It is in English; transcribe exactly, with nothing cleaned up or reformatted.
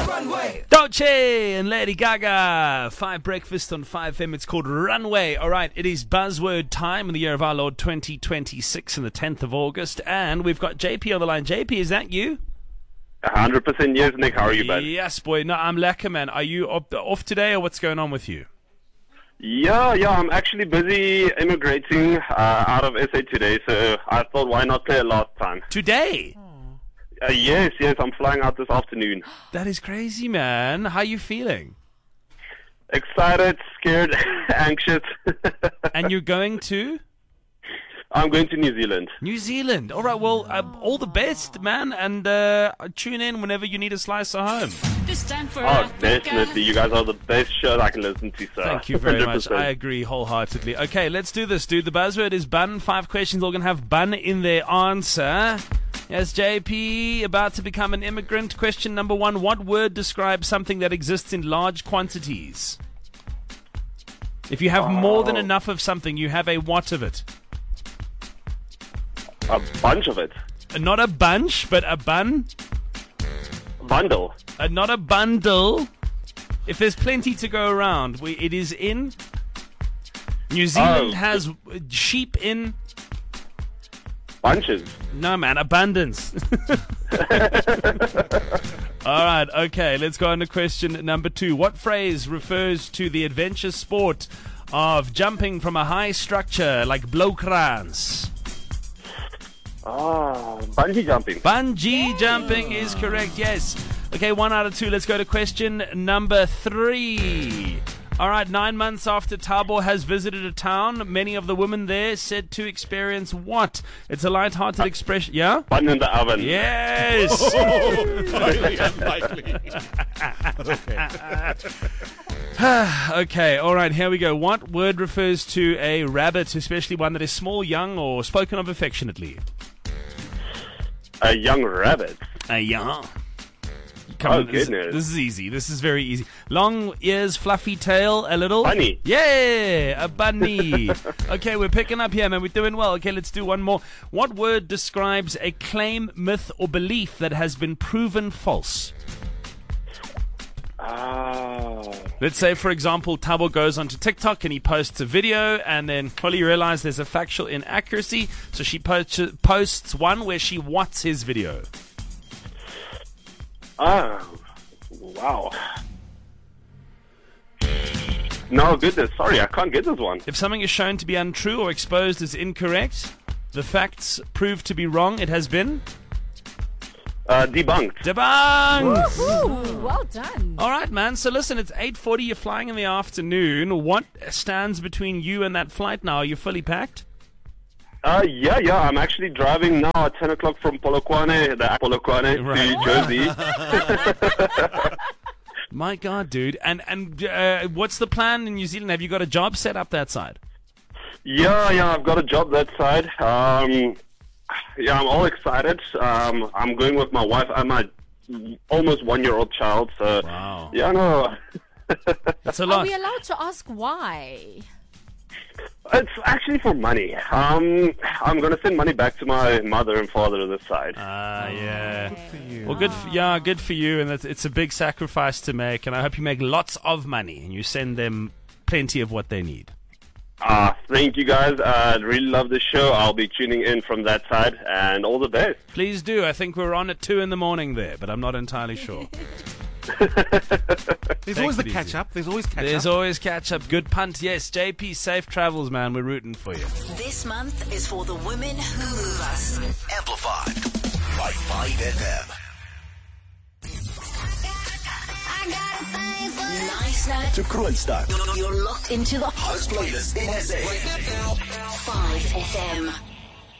Runway. Dolce and Lady Gaga. Five Breakfast on five F M. It's called Runway. All right, it is buzzword time in the year of our Lord twenty twenty-six and the tenth of August. And we've got J P on the line. J P, is that you? one hundred percent yes, Nick. How are you, bud? Yes, boy. No, I'm lekker, man. Are you off, off today or what's going on with you? Yeah, yeah. I'm actually busy immigrating uh, out of S A today, so I thought why not play it last time? Today? Uh, yes, yes. I'm flying out this afternoon. That is crazy, man. How are you feeling? Excited, scared, anxious. And you're going to? I'm going to New Zealand. New Zealand. All right, well, uh, all the best, man, and uh, tune in whenever you need a slice of home. Oh, definitely. You guys are the best show I can listen to, sir. Thank you very one hundred percent. much. I agree wholeheartedly. Okay, let's do this, dude. The buzzword is bun. Five questions, all going to have bun in their answer. Yes, J P, about to become an immigrant. Question number one. What word describes something that exists in large quantities? If you have oh. more than enough of something, you have a what of it? A bunch of it. Not a bunch, but a bun. Bundle. Uh, not a bundle. If there's plenty to go around, we, it is in. New Zealand oh. has sheep in. Bunches. No, man, abundance. All right, okay, let's go on to question number two. What phrase refers to the adventure sport of jumping from a high structure like blowkrans? Ah, bungee jumping. Bungee yeah. jumping is correct, yes. Okay, one out of two. Let's go to question number three. All right, nine months after Thabo has visited a town, many of the women there said to experience what? It's a light-hearted uh, expression. Yeah? Bun in the oven. Yes! Highly unlikely. Okay. Okay, all right, here we go. What word refers to a rabbit, especially one that is small, young, or spoken of affectionately? A young rabbit. A young. Come oh, on, this, goodness. This is easy. This is very easy. Long ears, fluffy tail, a little. Bunny. Yeah, a bunny. Okay, we're picking up here, man. We're doing well. Okay, let's do one more. What word describes a claim, myth, or belief that has been proven false? Oh. Let's say, for example, Thabo goes onto TikTok and he posts a video, and then Holly realizes there's a factual inaccuracy, so she posts posts one where she whats his video. Oh, wow. No, goodness, sorry, I can't get this one. If something is shown to be untrue or exposed as incorrect, the facts prove to be wrong, it has been... Uh, debunked. Debunked! Ooh, well done. All right, man, so listen, it's eight forty, you're flying in the afternoon. What stands between you and that flight now? Are you fully packed? Uh, yeah, yeah, I'm actually driving now at ten o'clock from Polokwane, the Polokwane right. to Jersey. My God, dude. And and uh, what's the plan in New Zealand? Have you got a job set up that side? Yeah, yeah, I've got a job that side. Um, yeah, I'm all excited. Um, I'm going with my wife and my almost one-year-old child. So, wow. Yeah, no. That's a lot. Are we allowed to ask why? It's actually for money. Um, I'm going to send money back to my mother and father this side. Ah, uh, yeah. Good for you. Well, good. For, yeah, good for you. And it's, it's a big sacrifice to make. And I hope you make lots of money and you send them plenty of what they need. Ah, uh, thank you guys. I uh, really love the show. I'll be tuning in from that side, and all the best. Please do. I think we're on at two in the morning there, but I'm not entirely sure. There's always the catch up. There's always catch There's up. always catch up. Good punt. Yes, J P, safe travels, man. We're rooting for you. This month is for the women who move us. Amplified by five F M. Nice night To Kroonstad. You're locked into the hottest playlist in S A. five F M.